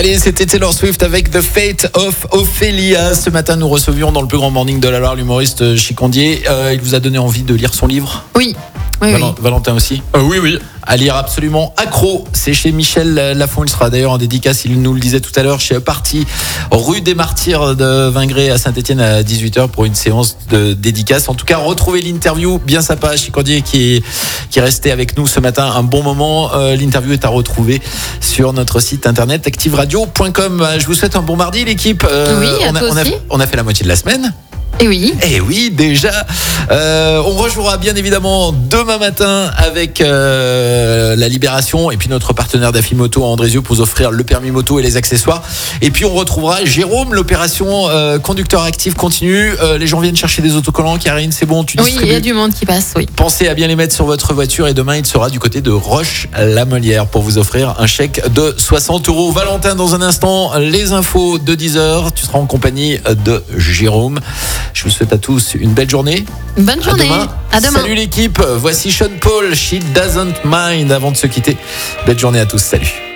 Allez, c'était Taylor Swift avec The Fate of Ophelia. Ce matin, nous recevions dans le plus grand morning de la Loire l'humoriste Chicandier. Il vous a donné envie de lire son livre ? Oui. Valentin aussi ? Oui. À lire absolument accro. C'est chez Michel Lafon. Il sera d'ailleurs en dédicace, il nous le disait tout à l'heure, chez Parti, rue des Martyrs de Vingré à Saint-Etienne à 18h pour une séance de dédicace. En tout cas, retrouvez l'interview bien sympa. Chicandier qui est resté avec nous ce matin un bon moment. L'interview est à retrouver sur notre site internet activeradio.com. Je vous souhaite un bon mardi, l'équipe. Oui, toi aussi. On a fait la moitié de la semaine. Et oui, déjà. On rejouera bien évidemment demain matin avec la Libération et puis notre partenaire d'Afimoto à Andrézieux pour vous offrir le permis moto et les accessoires. Et puis on retrouvera Jérôme, l'opération conducteur actif continue. Les gens viennent chercher des autocollants. Karine, c'est bon, tu distribues. Oui, il y a du monde qui passe, oui. Pensez à bien les mettre sur votre voiture et demain il sera du côté de Roche-la-Molière pour vous offrir un chèque de 60 €. Valentin, dans un instant, les infos de 10h. Tu seras en compagnie de Jérôme. Je vous souhaite à tous une belle journée. Bonne journée. À demain. Salut l'équipe. Voici Sean Paul, She Doesn't Mind avant de se quitter. Belle journée à tous. Salut.